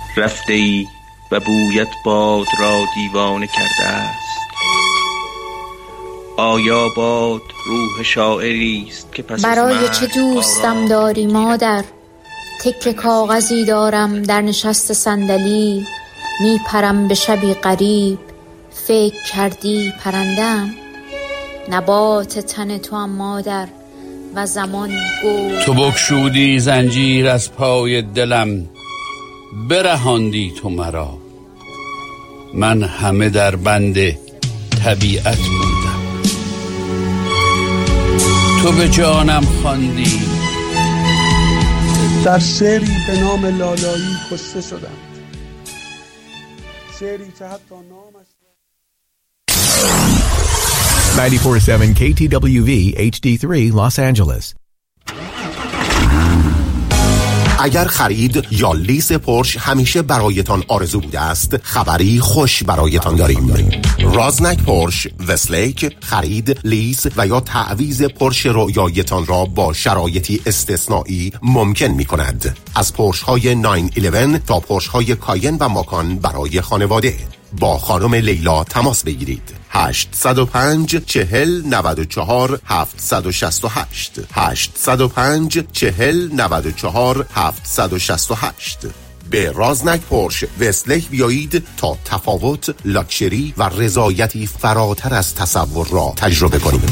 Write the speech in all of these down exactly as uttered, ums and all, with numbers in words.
رفته ای و بویت باد را دیوانه کرده است. آیا باد روح شاعری است که پس برای چه دوستم داری مادر؟ تکه کاغذی دارم در نشست صندلی، می پرم به شبی غریب، فکر کردی پرندم؟ نبات تن تو هم مادر و زمان گفت تو بکشودی زنجیر از پای دلم، برهاندی تو مرا، من همه در بند طبیعت بودم. تو به جانم خواندی. در شعری به نام لالایی کشته شدم، شعری که حتی نامش نود و چهار ممیز هفت کی تی دبلیو وی اچ دی سه Los Angeles. اگر خرید یا لیز پورش همیشه برایتان آرزو بوده است، خبری خوش برایتان داریم. رازنک پورش وستلیک خرید، لیز و یا تعویض پورش رویایتان را با شرایطی استثنایی ممکن می کند. از پورش های نه یازده تا پورش های کاین و ماکان برای خانواده. با خانم لیلا تماس بگیرید. هشت صفر پنج چهل نود و چهار هفتصد و شصت و هشت هشت صفر پنج چهل نود و چهار هفتصد و شصت و هشت. به رازنک پورش وستلیک بیایید تا تفاوت، لاکچری و رضایتی فراتر از تصور را تجربه کنید.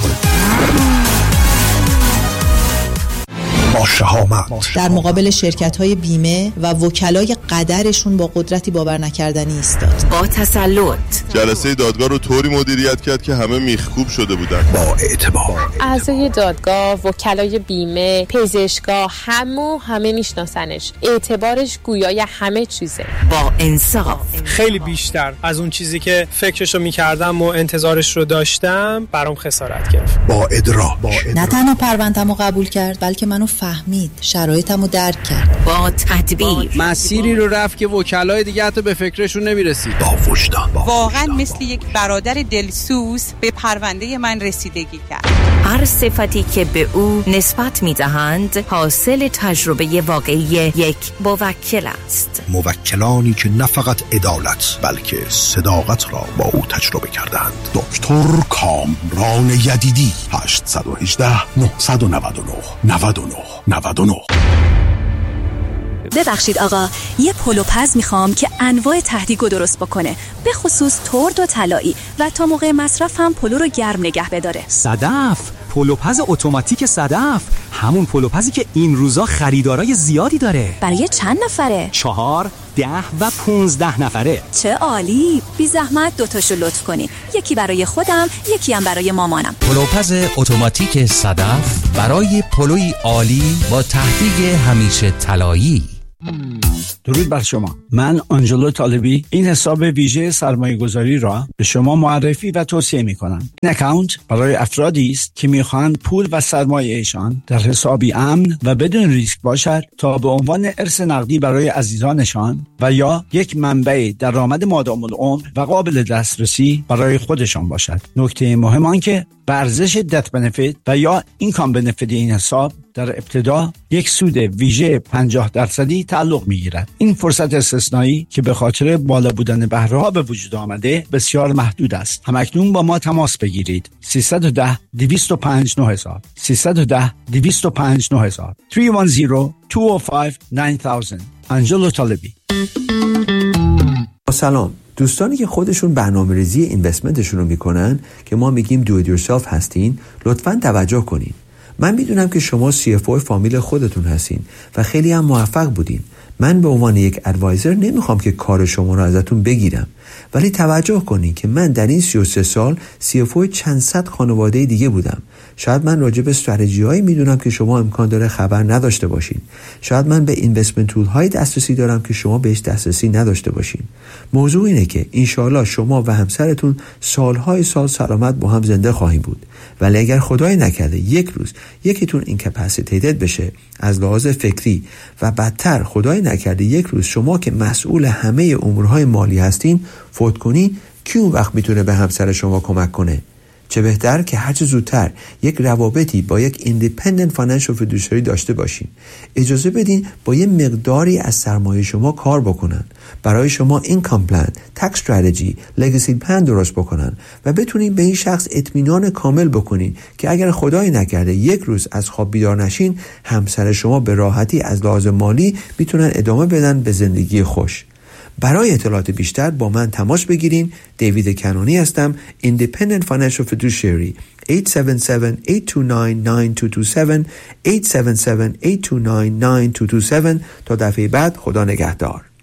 با شهامت در مقابل شرکت‌های بیمه و وکلای قدرشون با قدرتی باور نکردنی ایستاد. با تسلط جلسه دادگاه رو طوری مدیریت کرد که همه میخکوب شده بودن. با اعتبار اعضای دادگاه، وکلای بیمه، پزشکا، همو همه میشناسنش. اعتبارش گویای همه چیزه. با انصاف، خیلی بیشتر از اون چیزی که فکرشو میکردم و انتظارش رو داشتم برام خسارت گرفت. با ادراک، نه تنها پرونده‌مو قبول کرد بلکه منو فهمید، شرایطمو درک کرد. با تدبیر، مسیری رو رفت که وکلای دیگه حتی به فکرشون نمیرسید. با وجدان، واقعا مثل یک برادر دلسوز به پرونده من رسیدگی کرد. هر صفتی که به او نسبت میدهند حاصل تجربه واقعی یک موکل است. موکلانی که نه فقط عدالت بلکه صداقت را با او تجربه کردند. دکتر کامران یدیدی. هشت یک هشت نه نه نه نه نود و نه نود و نه. ببخشید آقا، یه پلوپز میخوام که انواع تهدیگو درست بکنه، به خصوص ترد و طلایی، و تا موقع مصرف هم پلو رو گرم نگه بداره. صدف، پلوپز اتوماتیک صدف، همون پلوپزی که این روزا خریدارای زیادی داره. برای چند نفره؟ چهار، ده و پونزده نفره. چه عالی. بی زحمت دوتاشو لطف کنی، یکی برای خودم، یکی هم برای مامانم. پلوپز اتوماتیک صدف برای پلوی عالی با تهدیگ همیشه طلایی. درود بر شما. من آنجلو طالبی این حساب ویژه سرمایه گذاری را به شما معرفی و توصیه می کنم. این اکانت برای افرادی است که می خواهند پول و سرمایه‌شان در حسابی امن و بدون ریسک باشد تا به عنوان ارث نقدی برای عزیزانشان و یا یک منبع درآمد مادام العمر و قابل دسترسی برای خودشان باشد. نکته مهم آن که به ارزش دت بنفیت و یا اینکام بنفیت این حساب در ابتدا یک سود ویژه پنجاه درصدی تعلق می‌گیرد. این فرصت استثنایی که به خاطر بالا بودن بهره‌ها به وجود آمده بسیار محدود است. همکنون با ما تماس بگیرید. سیصد و ده دویست و پنج نه هزار سیصد و ده دویست و پنج نه هزار سه یک صفر دو صفر پنج نه هزار. آنجلو طالبی. سلام. دوستانی که خودشون برنامه‌ریزی اینوستمنتشون رو میکنن که ما میگیم دو ایت یورسلف هستین، لطفاً توجه کنین. من میدونم که شما سی اف او فامیل خودتون هستین و خیلی هم موفق بودین. من به عنوان یک ادوایزر نمیخوام که کار شما رو ازتون بگیرم، ولی توجه کنین که من در این سی و سه سال سی اف او چند صد خانواده دیگه بودم. شاید من راجع به استراتژی هایی میدونم که شما امکان داره خبر نداشته باشین. شاید من به اینوستمنت تول های دسترسی دارم که شما بهش دسترسی نداشته باشین. موضوع اینه که انشالله شما و همسرتون سالهای سال سلامت با هم زنده خواهیم بود، ولی اگر خدای نکرده یک روز یکیتون اینکپاسیتیتد بشه از لحاظ فکری و بدتر خدای نکرده یک روز شما که مسئول همه امورهای مالی هستین فوت کنین، کی اون وقت میتونه به همسر شما کمک کنه؟ چه بهتر که هرچه زودتر یک روابطی با یک ایندیپندنت فاینانشل فیدوشری داشته باشین. اجازه بدین با یه مقداری از سرمایه شما کار بکنن، برای شما اینکام پلان، تکس استراتژی، لگاسی پلان درست بکنن و بتونین به این شخص اطمینان کامل بکنین که اگر خدای نکرده یک روز از خواب بیدار نشین، همسر شما به راحتی از لحاظ مالی میتونن ادامه بدن به زندگی خوش. برای اطلاعات بیشتر با من تماس بگیرین. دیوید کنانی هستم، Independent Financial Fiduciary. هشت هفت هفت، هشت دو نه، نه دو دو هفت هشت هفت هفت، هشت دو نه، نه دو دو هفت. تا دفعه بعد، خدا نگهدار.